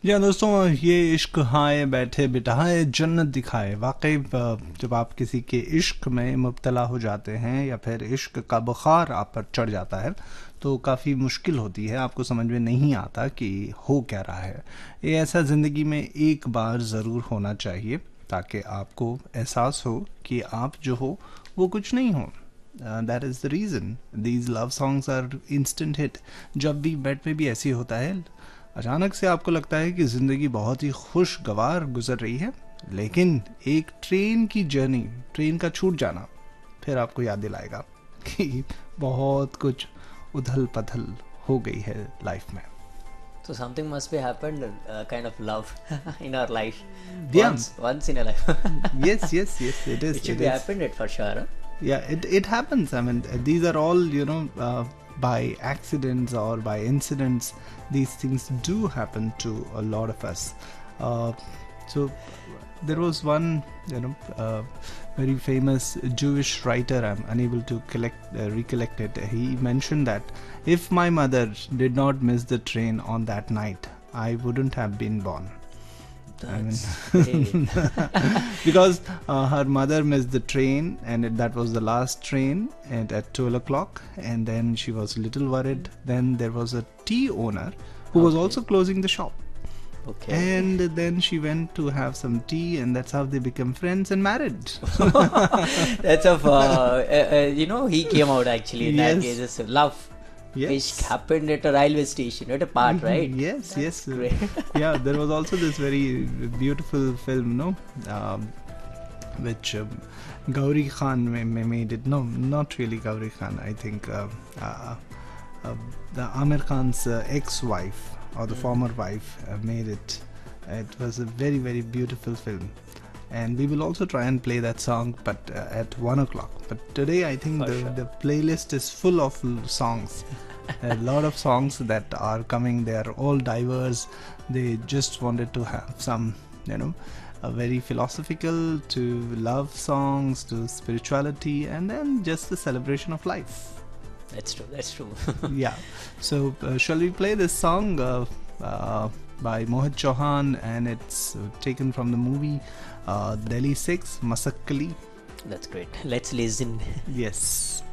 जी हाँ दोस्तों, ये इश्क हाय बैठे बिठाए जन्नत दिखाए। वाकई जब आप किसी के इश्क में मुब्तला हो जाते हैं या फिर इश्क का बुखार आप पर चढ़ जाता है तो काफ़ी मुश्किल होती है, आपको समझ में नहीं आता कि हो क्या रहा है। ये ऐसा ज़िंदगी में एक बार ज़रूर होना चाहिए ताकि आपको एहसास हो कि आप जो हो वो कुछ नहीं हो। That is the reason these love songs are instant hit. जब भी बेड पे भी ऐसे ही होता है, अचानक से आपको लगता है कि ज़िंदगी बहुत ही खुशगवार गुजर रही है, लेकिन एक ट्रेन की जर्नी, ट्रेन का छूट जाना फिर आपको याद दिलाएगा कि बहुत कुछ उथल पथल हो गई है लाइफ में। So something must be happened, kind of love in our life. Yeah. Once in a life. Yes, yes, yes, it is. It should It be is. happened it for sure. Huh? Yeah, it happens. I mean, these are all, by accidents or by incidents. These things do happen to a lot of us. So there was one, very famous Jewish writer. I'm unable to recollect it. He mentioned that if my mother did not miss the train on that night, I wouldn't have been born. That's great. Because her mother missed the train, and that was the last train, and at 12 o'clock, and then she was a little worried. Then there was a tea owner who was Okay. also closing the shop, Okay. and then she went to have some tea, and that's how they became friends and married. That's he came out actually in that Yes. case. It's love. Yes. Which happened at a railway station, at a part, right? Yes, That's yes. great. Yeah, there was also this very beautiful film, which Gauri Khan made it. No, not really Gauri Khan. I think the Amir Khan's ex-wife or the former wife made it. It was a very, very beautiful film. And we will also try and play that song, but at 1 o'clock. But today, I think For the, sure. the playlist is full of songs. A lot of songs that are coming. They are all diverse. They just wanted to have some, a very philosophical to love songs to spirituality, and then just the celebration of life. That's true. That's true. Yeah. So shall we play this song by Mohit Chauhan, and it's taken from the movie Delhi 6 Masakkali. That's great. Let's listen. Yes.